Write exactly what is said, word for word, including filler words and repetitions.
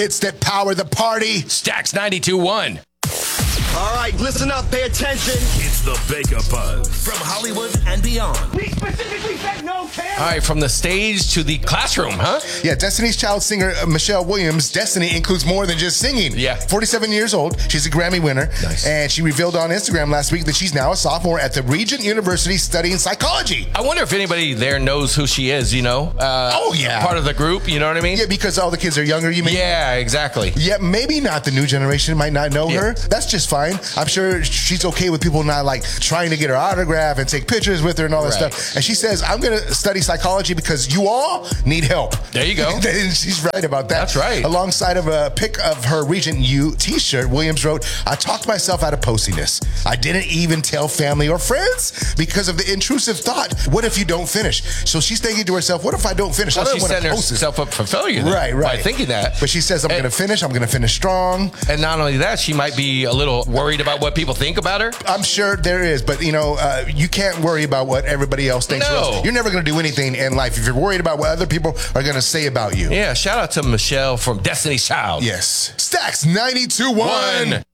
It's that power the party. Stacks ninety-two one. All right, listen up, pay attention. It's the Baker Buzz from Hollywood and beyond. We specifically said no camera. All right, from the stage to the classroom, huh? Yeah, Destiny's Child singer uh, Michelle Williams. Destiny includes more than just singing. Yeah. forty-seven years old. She's a Grammy winner. Nice. And she revealed on Instagram last week that she's now a sophomore at the Regent University studying psychology. I wonder if anybody there knows who she is, you know? Uh, Oh, yeah. Part of the group, you know what I mean? Yeah, because all the kids are younger, you mean? Yeah, exactly. Yeah, maybe not. The new generation might not know Yeah. her. That's just fine. I'm sure she's okay with people not like trying to get her autograph and take pictures with her and all that Right. stuff. And she says, I'm going to study psychology because you all need help. There you go. And she's right about that. That's right. Alongside of a pic of her Regent U t-shirt, Williams wrote, I talked myself out of posting this. I didn't even tell family or friends because of the intrusive thought, what if you don't finish? So she's thinking to herself, what if I don't finish? Well, I don't she's want to setting post this. herself up for failure then, Right, right. by thinking that. But she says, I'm And- going to finish. I'm going to finish strong. And not only that, she might be a little worried about what people think about her. I'm sure there is, but you know, uh, you can't worry about what everybody else thinks. or No. else You're never going to do anything in life if you're worried about what other people are going to say about you. Yeah, shout out to Michelle from Destiny's Child. Yes. Stacks ninety-two one. One.